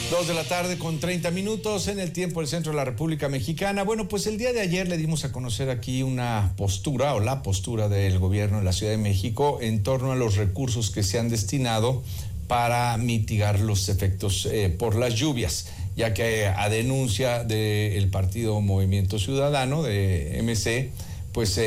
2:30 en el tiempo del centro de la República Mexicana. Bueno, pues el día de ayer le dimos a conocer aquí una postura o la postura del gobierno de la Ciudad de México en torno a los recursos que se han destinado para mitigar los efectos por las lluvias, ya que a denuncia del partido Movimiento Ciudadano, de MC, pues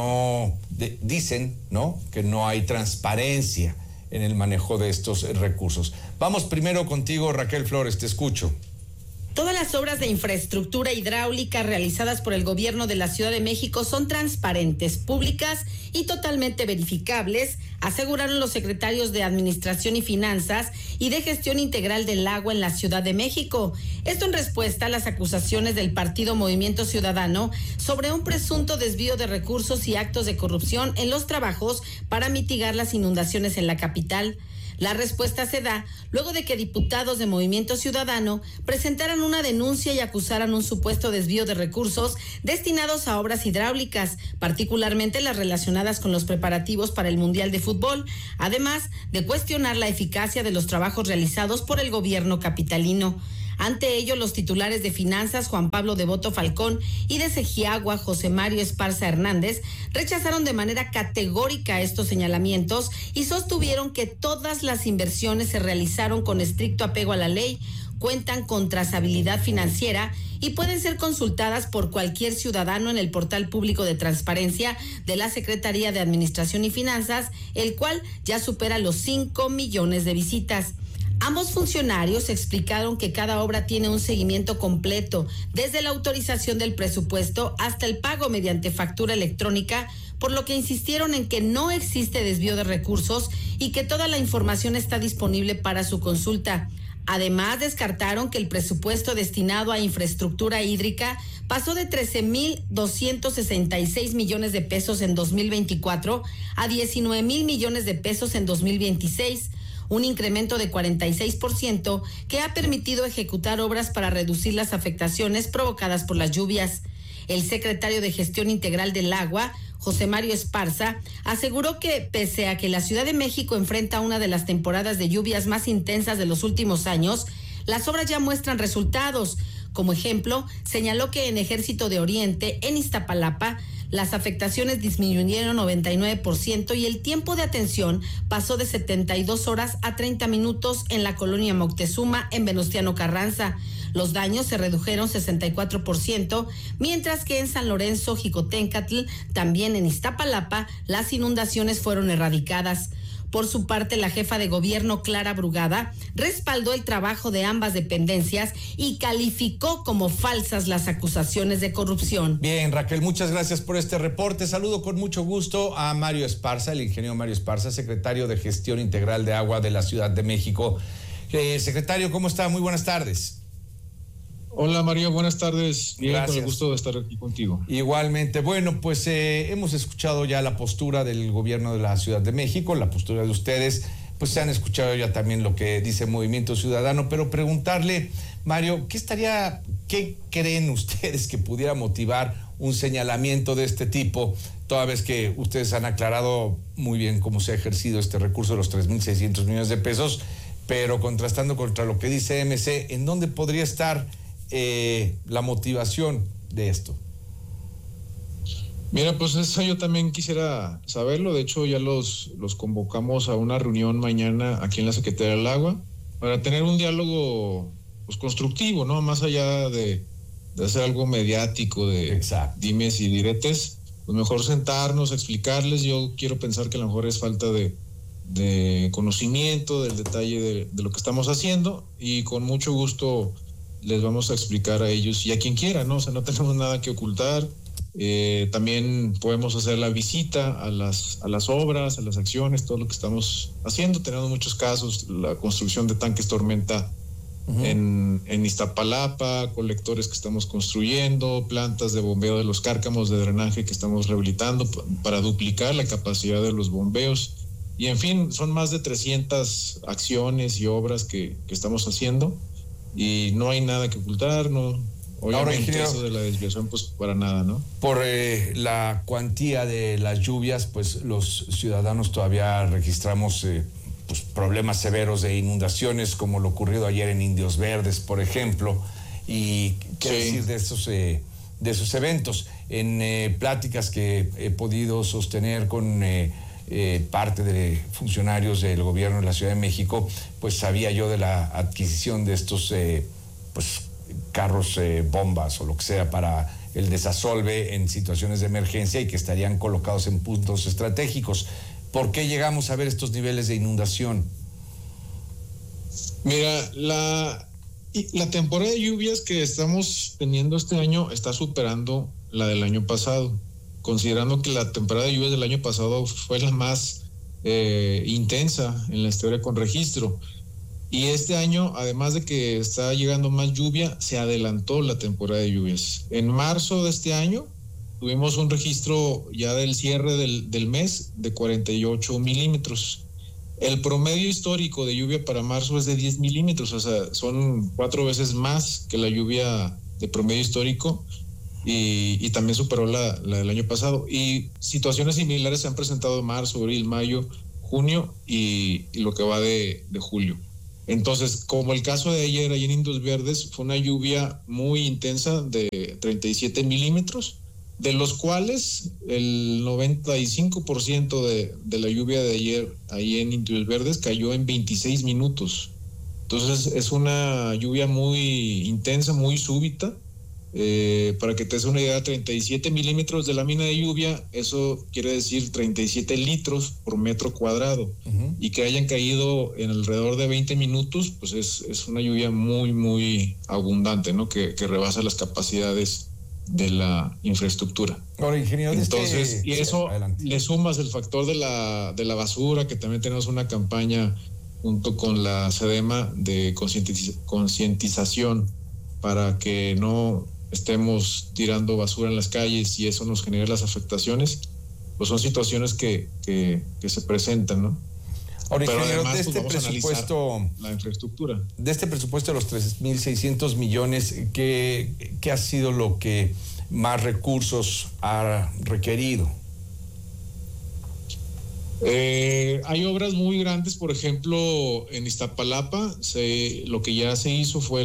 dicen, ¿no?, que no hay transparencia en el manejo de estos recursos. Vamos primero contigo, Raquel Flores, te escucho. Todas las obras de infraestructura hidráulica realizadas por el gobierno de la Ciudad de México son transparentes, públicas y totalmente verificables, aseguraron los secretarios de Administración y Finanzas y de Gestión Integral del Agua en la Ciudad de México. Esto en respuesta a las acusaciones del partido Movimiento Ciudadano sobre un presunto desvío de recursos y actos de corrupción en los trabajos para mitigar las inundaciones en la capital. La respuesta se da luego de que diputados de Movimiento Ciudadano presentaran una denuncia y acusaran un supuesto desvío de recursos destinados a obras hidráulicas, particularmente las relacionadas con los preparativos para el Mundial de Fútbol, además de cuestionar la eficacia de los trabajos realizados por el gobierno capitalino. Ante ello, los titulares de Finanzas, Juan Pablo Devoto Falcón, y de Segiagua, José Mario Esparza Hernández, rechazaron de manera categórica estos señalamientos y sostuvieron que todas las inversiones se realizaron con estricto apego a la ley, cuentan con trazabilidad financiera y pueden ser consultadas por cualquier ciudadano en el portal público de transparencia de la Secretaría de Administración y Finanzas, el cual ya supera los 5 millones de visitas. Ambos funcionarios explicaron que cada obra tiene un seguimiento completo, desde la autorización del presupuesto hasta el pago mediante factura electrónica, por lo que insistieron en que no existe desvío de recursos y que toda la información está disponible para su consulta. Además, descartaron que el presupuesto destinado a infraestructura hídrica pasó de 13,266 millones de pesos en 2024 a 19,000 millones de pesos en 2026. Un incremento de 46% que ha permitido ejecutar obras para reducir las afectaciones provocadas por las lluvias. El secretario de Gestión Integral del Agua, José Mario Esparza, aseguró que pese a que la Ciudad de México enfrenta una de las temporadas de lluvias más intensas de los últimos años, las obras ya muestran resultados. Como ejemplo, señaló que en Ejército de Oriente, en Iztapalapa, las afectaciones disminuyeron 99% y el tiempo de atención pasó de 72 horas a 30 minutos en la colonia Moctezuma, en Venustiano Carranza. Los daños se redujeron 64%, mientras que en San Lorenzo, Jicotencatl, también en Iztapalapa, las inundaciones fueron erradicadas. Por su parte, la jefa de gobierno, Clara Brugada, respaldó el trabajo de ambas dependencias y calificó como falsas las acusaciones de corrupción. Bien, Raquel, muchas gracias por este reporte. Saludo con mucho gusto a Mario Esparza, el ingeniero Mario Esparza, secretario de Gestión Integral de Agua de la Ciudad de México. Secretario, ¿cómo está? Muy buenas tardes. Hola María, buenas tardes. Bien, gracias. Con el gusto de estar aquí contigo. Igualmente. Bueno, pues hemos escuchado ya la postura del gobierno de la Ciudad de México, la postura de ustedes, pues se han escuchado ya también lo que dice Movimiento Ciudadano, pero preguntarle, Mario, ¿qué creen ustedes que pudiera motivar un señalamiento de este tipo, toda vez que ustedes han aclarado muy bien cómo se ha ejercido este recurso de los 3,600 millones de pesos, pero contrastando contra lo que dice MC, ¿en dónde podría estar la motivación de esto? Mira, pues eso yo también quisiera saberlo. De hecho, ya los convocamos a una reunión mañana aquí en la Secretaría del Agua para tener un diálogo pues constructivo, ¿no? Más allá de hacer algo mediático, de Exacto. dimes y diretes, pues mejor sentarnos, explicarles. Yo quiero pensar que a lo mejor es falta de conocimiento del detalle de lo que estamos haciendo, y con mucho gusto les vamos a explicar a ellos y a quien quiera, ¿no? O sea, no tenemos nada que ocultar. También podemos hacer la visita a las obras, a las acciones, todo lo que estamos haciendo. Tenemos muchos casos, la construcción de tanques tormenta en Iztapalapa, colectores que estamos construyendo, plantas de bombeo de los cárcamos de drenaje que estamos rehabilitando para duplicar la capacidad de los bombeos. Y en fin, son más de 300 acciones y obras que estamos haciendo. Y no hay nada que ocultar, no. Obviamente ahora, eso de la desviación, pues para nada, ¿no? Por la cuantía de las lluvias, pues los ciudadanos todavía registramos pues, problemas severos de inundaciones, como lo ocurrido ayer en Indios Verdes, por ejemplo. Y qué decir de esos eventos. En pláticas que he podido sostener con parte de funcionarios del gobierno de la Ciudad de México, pues sabía yo de la adquisición de estos carros bombas o lo que sea para el desasolve en situaciones de emergencia y que estarían colocados en puntos estratégicos. ¿Por qué llegamos a ver estos niveles de inundación? Mira, la temporada de lluvias que estamos teniendo este año está superando la del año pasado, considerando que la temporada de lluvias del año pasado fue la más intensa en la historia con registro. Y este año, además de que está llegando más lluvia, se adelantó la temporada de lluvias. En marzo de este año tuvimos un registro ya del cierre del mes de 48 milímetros. El promedio histórico de lluvia para marzo es de 10 milímetros, o sea, son 4 veces más que la lluvia de promedio histórico y también superó la del año pasado. Y situaciones similares se han presentado en marzo, abril, mayo, junio y lo que va de julio. Entonces, como el caso de ayer, allí en Indios Verdes, fue una lluvia muy intensa de 37 milímetros, de los cuales el 95% de la lluvia de ayer, ahí en Indios Verdes, cayó en 26 minutos. Entonces, es una lluvia muy intensa, muy súbita. Para que te des una idea, 37 milímetros de lámina de lluvia, eso quiere decir 37 litros por metro cuadrado. Uh-huh. Y que hayan caído en alrededor de 20 minutos, pues es una lluvia muy, muy abundante, ¿no? Que rebasa las capacidades de la infraestructura. Ahora, ingeniero, entonces, y eso le sumas el factor de la basura, que también tenemos una campaña junto con la SEDEMA de concientización para que no estemos tirando basura en las calles y eso nos genera las afectaciones, pues son situaciones que se presentan, ¿no? Ahora, pero además, de este presupuesto, la infraestructura. De este presupuesto de los 3.600 millones, ¿qué ha sido lo que más recursos ha requerido? Hay obras muy grandes, por ejemplo, en Iztapalapa, lo que ya se hizo fue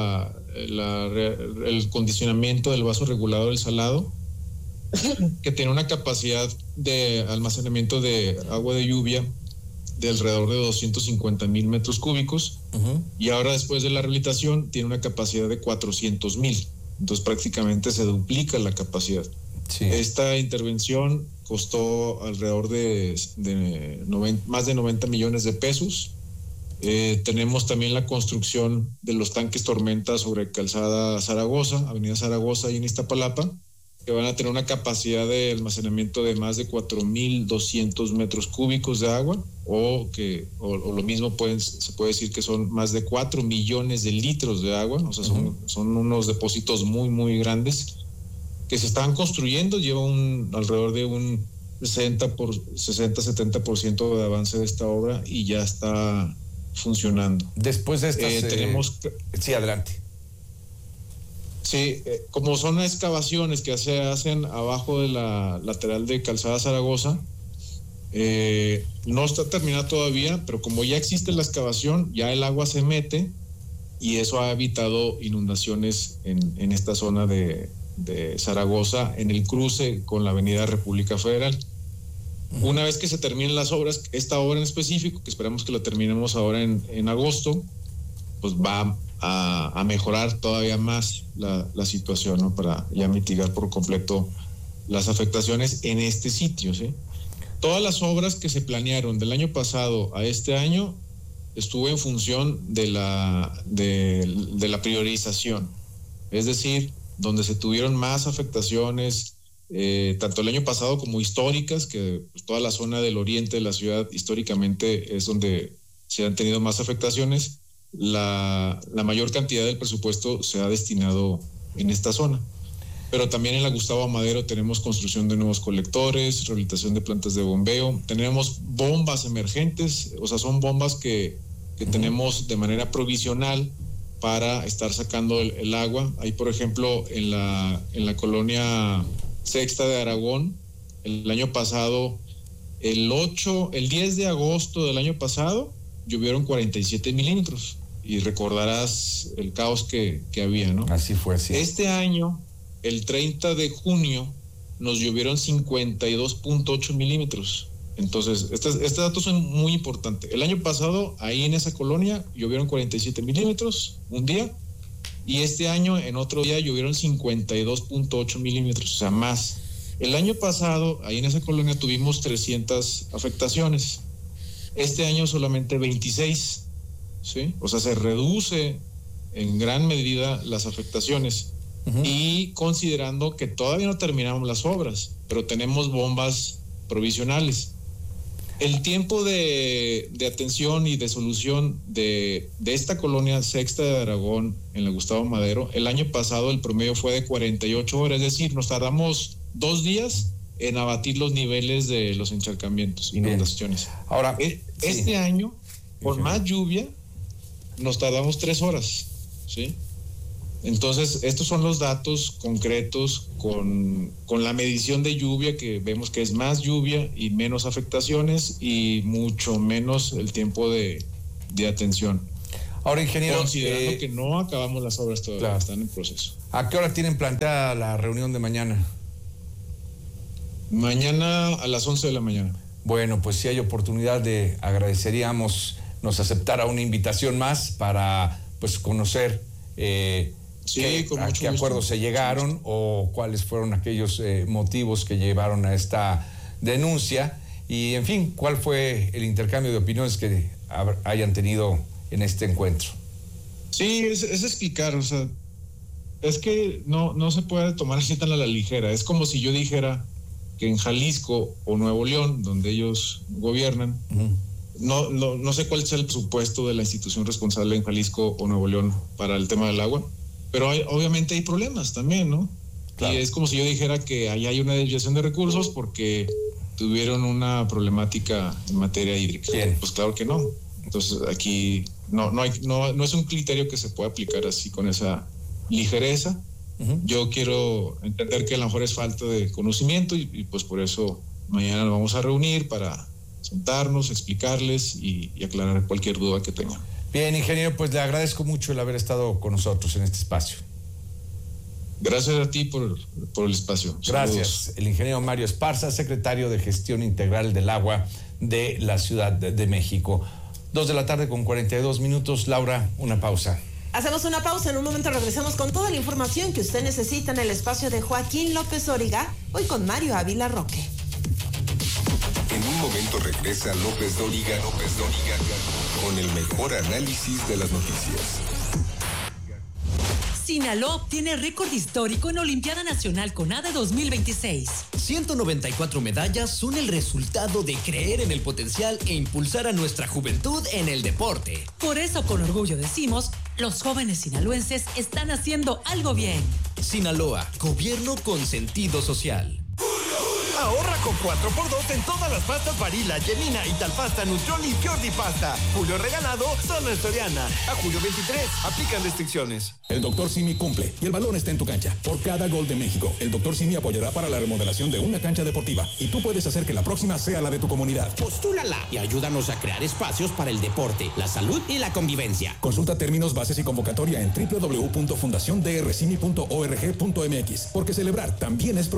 el condicionamiento del vaso regulador del salado, que tiene una capacidad de almacenamiento de agua de lluvia de alrededor de 250,000 metros cúbicos, uh-huh. Y ahora, después de la rehabilitación, tiene una capacidad de 400,000. Entonces prácticamente se duplica la capacidad. Sí. Esta intervención costó alrededor de más de 90 millones de pesos. Tenemos también la construcción de los tanques Tormenta sobre Calzada Zaragoza, Avenida Zaragoza y en Iztapalapa, que van a tener una capacidad de almacenamiento de más de 4,200 metros cúbicos de agua, o lo mismo se puede decir que son más de 4 millones de litros de agua. O sea, son unos depósitos muy, muy grandes que se están construyendo. Lleva alrededor de un 60-70% de avance de esta obra y ya está funcionando. Después de estas tenemos... Sí, adelante. Sí, como son excavaciones que se hacen abajo de la lateral de Calzada Zaragoza, no está terminada todavía, pero como ya existe la excavación, ya el agua se mete y eso ha evitado inundaciones en esta zona de Zaragoza, en el cruce con la Avenida República Federal. Una vez que se terminen las obras, esta obra en específico, que esperamos que la terminemos ahora en agosto, pues va a mejorar todavía más la situación, ¿no? Para ya mitigar por completo las afectaciones en este sitio, ¿sí? Todas las obras que se planearon del año pasado a este año estuvo en función de la priorización, es decir, donde se tuvieron más afectaciones, tanto el año pasado como históricas, que pues, toda la zona del oriente de la ciudad históricamente es donde se han tenido más afectaciones. La mayor cantidad del presupuesto se ha destinado en esta zona. Pero también en la Gustavo Amadero tenemos construcción de nuevos colectores, rehabilitación de plantas de bombeo, tenemos bombas emergentes, o sea, son bombas que tenemos de manera provisional para estar sacando el agua. Ahí, por ejemplo, en la colonia Sexta de Aragón, el año pasado, el 10 de agosto del año pasado, llovieron 47 milímetros. Y recordarás el caos que había, ¿no? Así fue, sí. Este año, el 30 de junio, nos llovieron 52.8 milímetros. Entonces, estos datos son muy importantes. El año pasado, ahí en esa colonia, llovieron 47 milímetros un día. Y este año, en otro día, llovieron 52.8 milímetros, o sea, más. El año pasado, ahí en esa colonia, tuvimos 300 afectaciones. Este año solamente 26. ¿Sí? O sea, se reduce en gran medida las afectaciones. Uh-huh. Y considerando que todavía no terminamos las obras, pero tenemos bombas provisionales. El tiempo de atención y de solución de esta colonia Sexta de Aragón en la Gustavo Madero, el año pasado el promedio fue de 48 horas, es decir, nos tardamos 2 días en abatir los niveles de los encharcamientos, inundaciones. Ahora, este año, con más lluvia, nos tardamos 3 horas, ¿sí? Entonces, estos son los datos concretos con la medición de lluvia, que vemos que es más lluvia y menos afectaciones y mucho menos el tiempo de atención. Ahora, ingeniero, considerando que no acabamos las obras todavía, claro, están en proceso. ¿A qué hora tienen planteada la reunión de mañana? Mañana a las 11 de la mañana. Bueno, pues si hay oportunidad, agradeceríamos nos aceptara una invitación más para pues conocer a qué acuerdos se llegaron o cuáles fueron aquellos motivos que llevaron a esta denuncia y, en fin, cuál fue el intercambio de opiniones que hayan tenido en este encuentro. Sí, es explicar, o sea, es que no se puede tomar así tan a la ligera. Es como si yo dijera que en Jalisco o Nuevo León, donde ellos gobiernan, uh-huh, no sé cuál es el presupuesto de la institución responsable en Jalisco o Nuevo León para el tema del agua, pero obviamente hay problemas también, ¿no? Claro. Y es como si yo dijera que ahí hay una desviación de recursos porque tuvieron una problemática en materia hídrica. Bien. Pues claro que no. Entonces aquí no es un criterio que se pueda aplicar así con esa ligereza. Uh-huh. Yo quiero entender que a lo mejor es falta de conocimiento y pues por eso mañana nos vamos a reunir para sentarnos, explicarles y aclarar cualquier duda que tengan. Bien, ingeniero, pues le agradezco mucho el haber estado con nosotros en este espacio. Gracias a ti por el espacio. Gracias. Saludos. El ingeniero Mario Esparza, secretario de Gestión Integral del Agua de la Ciudad de México. 2:42 p.m. Laura, una pausa. Hacemos una pausa, en un momento regresamos con toda la información que usted necesita en el espacio de Joaquín López Dóriga, hoy con Mario Ávila Roque. En un momento regresa López Dóriga con el mejor análisis de las noticias. Sinaloa obtiene récord histórico en Olimpiada Nacional CONADE 2026. 194 medallas son el resultado de creer en el potencial e impulsar a nuestra juventud en el deporte. Por eso, con orgullo decimos, los jóvenes sinaloenses están haciendo algo bien. Sinaloa, gobierno con sentido social. Ahorra con 4x2 en todas las pastas Barilla, Gemina, Italpasta, Nutrioli y Fiordi Pasta. Julio regalado, solo en Soriana. A julio 23, aplican restricciones. El Dr. Simi cumple y el balón está en tu cancha. Por cada gol de México, el Dr. Simi apoyará para la remodelación de una cancha deportiva. Y tú puedes hacer que la próxima sea la de tu comunidad. Postúlala y ayúdanos a crear espacios para el deporte, la salud y la convivencia. Consulta términos, bases y convocatoria en www.fundaciondrsimi.org.mx. Porque celebrar también es